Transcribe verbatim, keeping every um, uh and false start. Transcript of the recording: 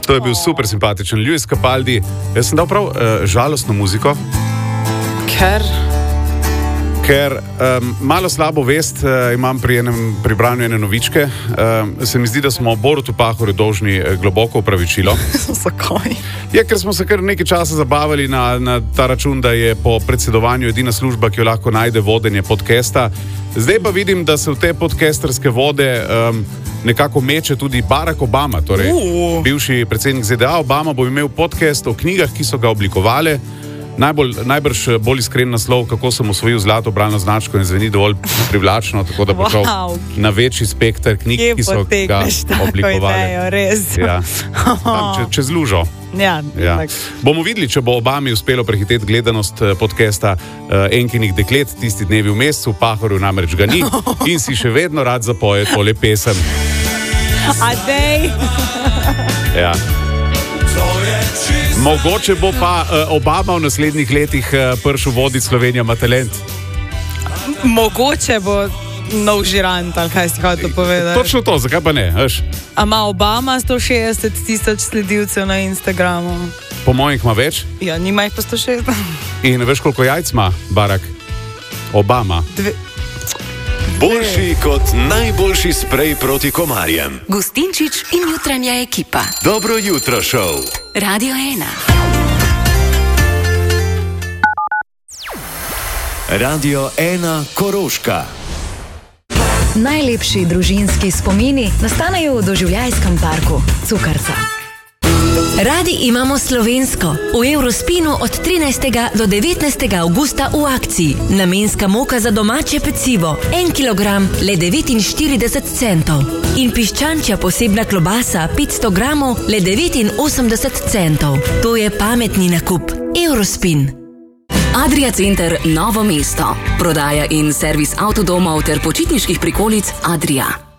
To je bil super simpatičen Lewis Capaldi. Jaz sem dal prav uh, žalostno muziko. Ker? Ker um, malo slabo vest uh, imam pri, enem, pri branju ene novičke. Um, se mi zdi, da smo Borutu Pahorju dolžni uh, globoko opravičilo. Zakaj? Je, ker smo se kar nekaj časa zabavali na, na ta račun, da je po predsedovanju edina služba, ki jo lahko najde vodenje podcasta. Zdaj pa vidim, da se v te podcasterske vode um, nekako meče tudi Barack Obama, torej uh. bivši predsednik Z D A. Obama bo imel podcast o knjigah, ki so ga oblikovale. Najbolj, najbrž bolj iskren naslov, kako sem osvojil zlato bralno značko, in zveni dovolj privlačno, tako da bo šel wow. na večji spekter knjig, Kje ki so ga oblikovali. Idejo, res. Ja. Tam, če, čez lužo. Ja, ja. Bomo videli, če bo Obami uspelo prehiteti gledanost podcasta uh, Enkinih deklet tisti dnevi v mesecu, Pahorju namreč ga ni in si še vedno rad zapoje tole pesem. Adej! Ja. Mogoče bo pa uh, Obama v naslednjih letih uh, prišel voditi Slovenijo ima talent. Mogoče bo nov žirant, ali kaj si hotel povedati. Točno to, zakaj pa ne? Veš? A ima Obama sto šestdeset tisoč sledilcev na Instagramu? Po mojih ima več. Ja, nima jih pa sto šestdeset. In veš, koliko jajc ima Barack Obama? Dve. Boljši kot najboljši sprej proti komarjem. Gustinčič in jutranja ekipa. Dobro jutro šov. Radio ena. Radio ena Koroška. Najlepši družinski spomini nastanejo v doživljajskem parku Cukrca. Radi imamo slovensko. V Eurospinu od trinajstega do devetnajstega avgusta v akciji. Namenska moka za domače pecivo. En kilogram, le devetinštirideset centov. In piščančja posebna klobasa, petsto gramov, le devetinosemdeset centov. To je pametni nakup. Eurospin. Adria Center Novo mesto. Prodaja in servis avtodomov ter počitniških prikolic Adria.